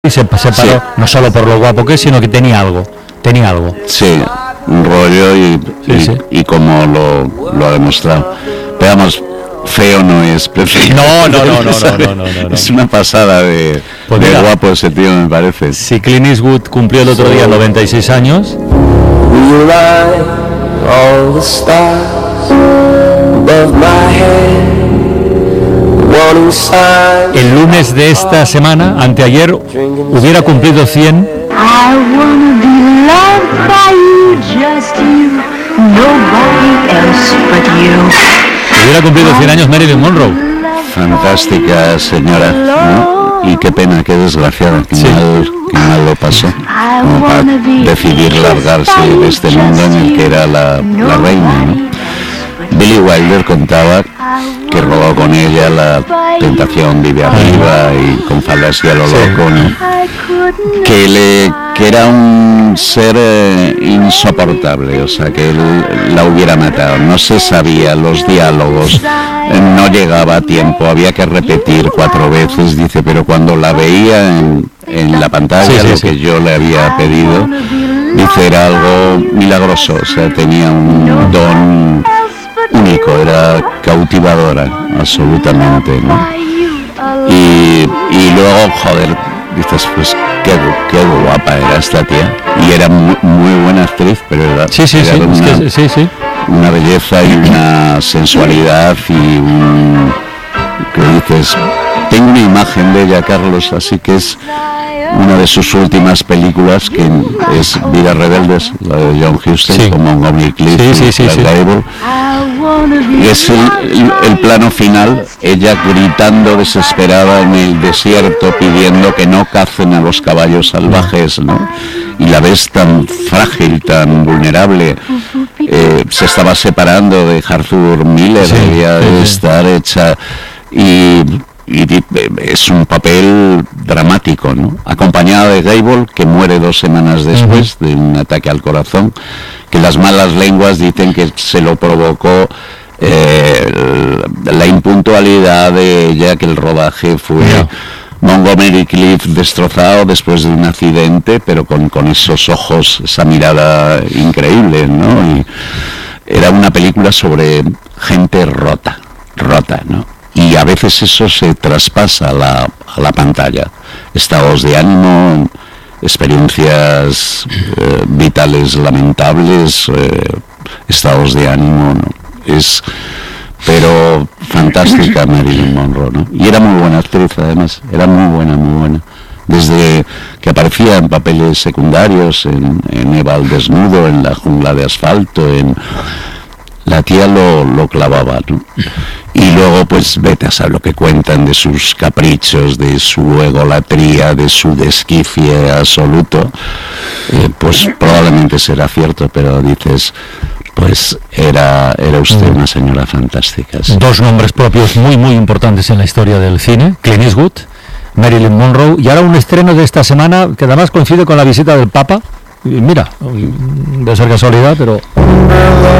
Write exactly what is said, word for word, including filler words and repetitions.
y se separó, sí. No solo por lo guapo que es, sino que tenía algo, tenía algo. Sí, un rollo y, sí, y, sí. y como lo, lo ha demostrado. Veamos, feo no es, prefiero. No, no, no, no, no, no, no, no, no. Es una pasada de, pues de mira, guapo ese tío, me parece. Si Clint Eastwood cumplió el otro día noventa y seis años. El lunes de esta semana, anteayer, hubiera cumplido cien. Hubiera cumplido cien años Marilyn Monroe. Fantástica señora, ¿no? Y qué pena, qué desgraciada, qué, sí. mal, qué mal lo pasó, como para decidir largarse de este mundo en el que era la, la reina, ¿no? Billy Wilder contaba que rodó con ella La tentación vive arriba y con faldas y a lo loco, ¿no? Que, le, que era un ser eh, insoportable, o sea, que él la hubiera matado. No se sabía los diálogos, eh, no llegaba a tiempo, había que repetir cuatro veces, dice, pero cuando la veía en, en la pantalla, sí, sí, lo sí. que yo le había pedido, dice, era algo milagroso, o sea, tenía un don único, era cautivadora, absolutamente, ¿no? Y, y luego, joder, dices, pues qué, qué guapa era esta tía, y era muy, muy buena actriz, pero era, sí, sí, era sí, una, es que, sí, sí. una belleza y una sensualidad y un, que dices, tengo una imagen de ella, Carlos, así que es una de sus últimas películas, que es Vidas Rebeldes, la de John Huston, sí. con Montgomery Clift sí, sí, sí, y sí, Gable. Y es el, el, el plano final, ella gritando desesperada en el desierto, pidiendo que no cacen a los caballos salvajes, ¿no? Y la ves tan frágil, tan vulnerable. Eh, se estaba separando de Arthur Miller, sí, debía de sí. estar hecha... y y es un papel dramático, ¿no? Acompañada de Gable, que muere dos semanas después uh-huh. de un ataque al corazón, que las malas lenguas dicen que se lo provocó eh, la impuntualidad de ella, que el rodaje fue yeah. Montgomery Clift destrozado después de un accidente, pero con, con esos ojos, esa mirada increíble, ¿no? Y era una película sobre gente rota, rota, ¿no? Y a veces eso se traspasa a la, a la pantalla, estados de ánimo, experiencias eh, vitales lamentables, eh, estados de ánimo, ¿no? Es, pero fantástica Marilyn Monroe, ¿no? Y era muy buena actriz, además, era muy buena, muy buena. Desde que aparecía en papeles secundarios, en, en Eva al desnudo, en La jungla de asfalto, en... la tía lo, lo clavaba, ¿no? Y luego pues vete a saber lo que cuentan de sus caprichos, de su egolatría, de su desquicie absoluto, eh, pues probablemente será cierto, pero dices, pues era, era usted una señora fantástica. Sí. Dos nombres propios muy muy importantes en la historia del cine, Clint Eastwood, Marilyn Monroe, y ahora un estreno de esta semana que además coincide con la visita del Papa. Y mira, debe ser casualidad, pero...